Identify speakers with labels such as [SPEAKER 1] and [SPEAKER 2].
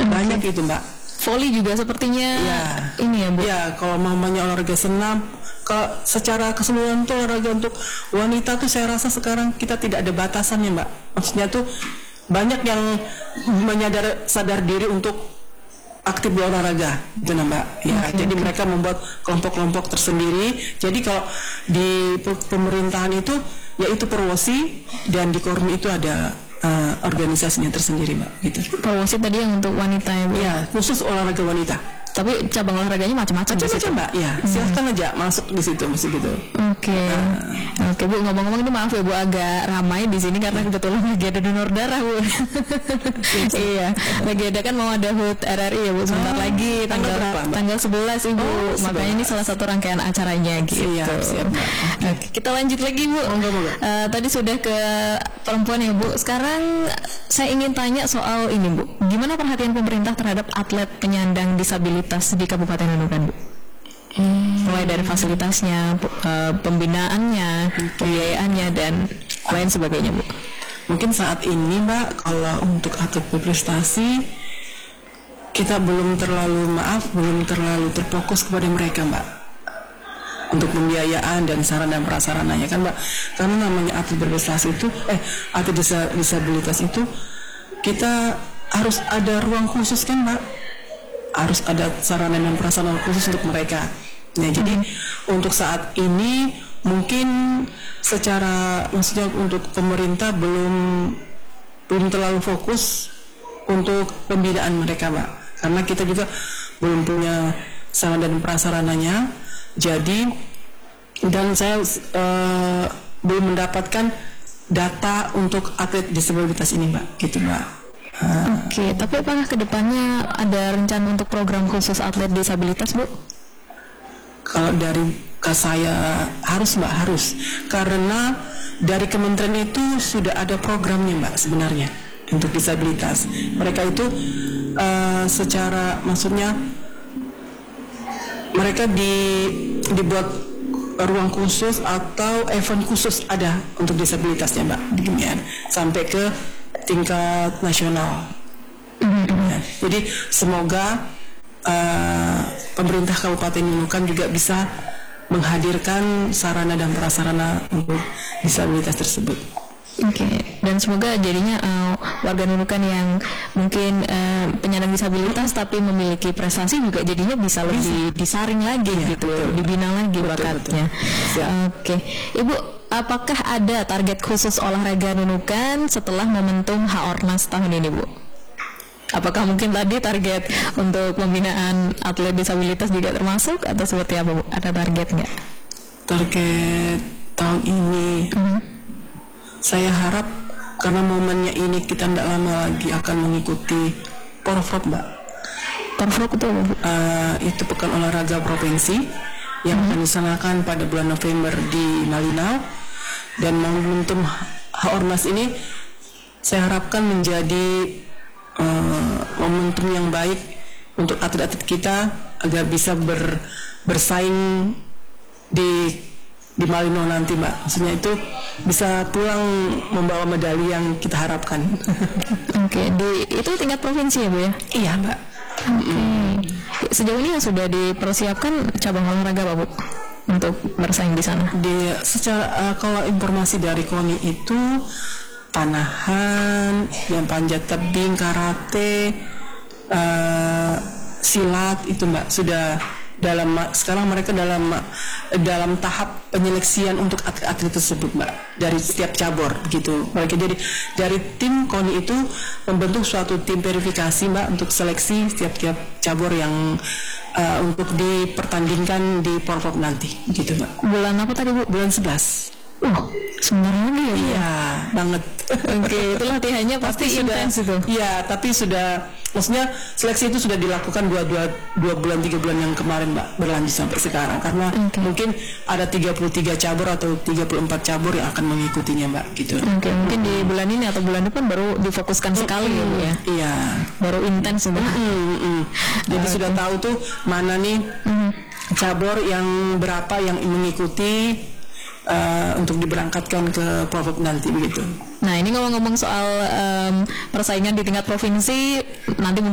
[SPEAKER 1] banyak itu Mbak.
[SPEAKER 2] Voli juga sepertinya ini ya Bu.
[SPEAKER 1] Ya, kalau mamanya olahraga senam, kalau secara keseluruhan tuh olahraga untuk wanita tuh saya rasa sekarang kita tidak ada batasannya Mbak. Maksudnya tuh banyak yang sadar diri untuk aktif berolahraga gitu Mbak. Ya, jadi mereka membuat kelompok-kelompok tersendiri. Jadi kalau di pemerintahan itu yaitu Perwosi, dan di Kormi itu ada organisasinya tersendiri Mbak gitu.
[SPEAKER 2] Perwosi tadi yang untuk wanita ya Bu?
[SPEAKER 1] Ya, khusus olahraga wanita.
[SPEAKER 2] Tapi cabang olahraganya macam-macam.
[SPEAKER 1] Macam-macam Mbak, ya. Silahkan aja masuk di situ, masih gitu.
[SPEAKER 2] Oke Bu, ngomong-ngomong ini maaf ya Bu, agak ramai di sini karena kebetulan lagi ada donor darah Bu. Iya, lagi ada kan mau ada HUT RRI ya Bu, sebentar lagi tanggal 11 Ibu. Makanya ini salah satu rangkaian acaranya gitu.
[SPEAKER 1] Siap.
[SPEAKER 2] Oke, kita lanjut lagi Bu. Tadi sudah ke perempuan ya Bu. Sekarang saya ingin tanya soal ini Bu. Gimana perhatian pemerintah terhadap atlet penyandang disabilitas di Kabupaten Nunukan Bu? Mulai dari fasilitasnya, pembinaannya, pembiayaannya, dan lain sebagainya Bu.
[SPEAKER 1] Mungkin saat ini Mbak, kalau untuk atlet berprestasi kita belum terlalu terfokus kepada mereka Mbak, untuk pembiayaan dan sarana dan prasarananya kan Mbak. Karena namanya atlet berprestasi itu atlet disabilitas itu kita harus ada ruang khusus kan Mbak, harus ada sarana dan prasarana khusus untuk mereka. Nah, jadi untuk saat ini mungkin maksudnya untuk pemerintah belum terlalu fokus untuk pembinaan mereka Mbak, karena kita juga belum punya sarana dan prasarananya. Jadi dan saya belum mendapatkan data untuk atlet disabilitas ini Mbak, gitu Mbak.
[SPEAKER 2] Oke, tapi apakah kedepannya ada rencana untuk program khusus atlet disabilitas Bu?
[SPEAKER 1] Kalau dari saya harus Mbak, harus, karena dari kementerian itu sudah ada programnya Mbak sebenarnya untuk disabilitas. Mereka itu maksudnya mereka dibuat ruang khusus atau event khusus ada untuk disabilitasnya Mbak, demikian sampai ke tingkat nasional. Jadi semoga pemerintah Kabupaten Nunukan juga bisa menghadirkan sarana dan prasarana untuk disabilitas tersebut.
[SPEAKER 2] Oke, dan semoga jadinya warga Nunukan yang mungkin penyandang disabilitas tapi memiliki prestasi juga jadinya bisa lebih disaring lagi gitu, dibina lagi bakatnya. Oke, Ibu, apakah ada target khusus olahraga Nunukan setelah momentum HORNAS tahun ini Bu? Apakah mungkin tadi target untuk pembinaan atlet disabilitas juga termasuk atau seperti apa Bu? Ada target nggak?
[SPEAKER 1] Target tahun ini saya harap, karena momennya ini kita tidak lama lagi akan mengikuti Porprov Mbak.
[SPEAKER 2] Porprov itu apa Bu?
[SPEAKER 1] Itu Pekan Olahraga Provinsi yang akan dilaksanakan pada bulan November di Malinau, dan momentum HORNAS ini saya harapkan menjadi momentum yang baik untuk atlet-atlet kita agar bisa bersaing di Malinau nanti Mbak. Maksudnya itu bisa pulang membawa medali yang kita harapkan.
[SPEAKER 2] Oke, itu tingkat provinsi ya Bu ya?
[SPEAKER 1] Iya Mbak.
[SPEAKER 2] Sejauh ini yang sudah dipersiapkan cabang olahraga apa Bu untuk bersaing di sana?
[SPEAKER 1] Kalau informasi dari KONI itu panahan, yang panjat tebing, karate, silat itu Mbak, sudah sekarang mereka dalam tahap penyeleksian untuk atlet-atlet tersebut Mbak, dari setiap cabur begitu. Mereka jadi dari tim KONI itu membentuk suatu tim verifikasi Mbak untuk seleksi setiap cabur yang untuk dipertandingkan di Porprov nanti gitu Mbak.
[SPEAKER 2] Bulan apa tadi Bu?
[SPEAKER 1] Bulan 11.
[SPEAKER 2] Sebentar lagi ya?
[SPEAKER 1] Iya, banget.
[SPEAKER 2] Oke, itu latihannya pasti intens itu.
[SPEAKER 1] Iya, tapi maksudnya seleksi itu sudah dilakukan 2 bulan 3 bulan yang kemarin Mbak, berlanjut sampai sekarang, karena mungkin ada 33 cabur atau 34 cabur yang akan mengikutinya Mbak gitu.
[SPEAKER 2] Oke, mungkin di bulan ini atau bulan depan baru difokuskan sekali ya Bu ya.
[SPEAKER 1] Iya,
[SPEAKER 2] baru intens sudah.
[SPEAKER 1] Jadi sudah tahu tuh mana nih cabur yang berapa yang mengikuti untuk diberangkatkan ke Porprov nanti begitu.
[SPEAKER 2] Nah, ini ngomong-ngomong soal persaingan di tingkat provinsi, nanti